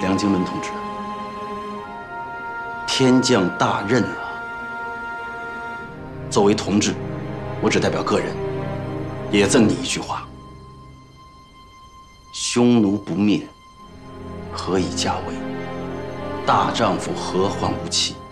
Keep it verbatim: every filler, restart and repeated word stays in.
梁经纶同志，天降大任啊！作为同志，我只代表个人，也赠你一句话：匈奴不灭，何以家为？大丈夫何患无妻？